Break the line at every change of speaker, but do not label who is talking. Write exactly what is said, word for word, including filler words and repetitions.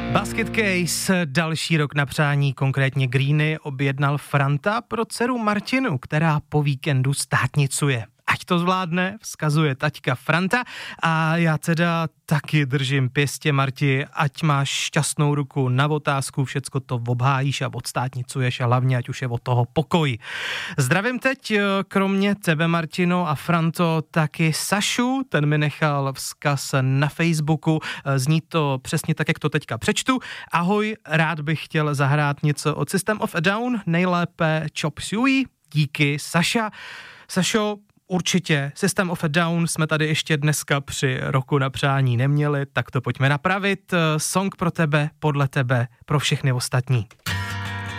Basket Case, další rok na přání, konkrétně Greeny, objednal Franta pro dceru Martinu, která po víkendu státnicuje. Ať to zvládne, vzkazuje taťka Franta a já teda taky držím pěstě, Marti, ať máš šťastnou ruku na otázku, všecko to obhájíš a odstátnicuješ a hlavně ať už je od toho pokoj. Zdravím teď kromě tebe, Martino, a Franto taky Sašu, ten mi nechal vzkaz na Facebooku, zní to přesně tak, jak to teďka přečtu. Ahoj, rád bych chtěl zahrát něco od System of a Down, nejlépe Chop Suey, díky Saša. Sašo, určitě, System of a Down jsme tady ještě dneska při roku na přání neměli, tak to pojďme napravit. Song pro tebe, podle tebe, pro všechny ostatní.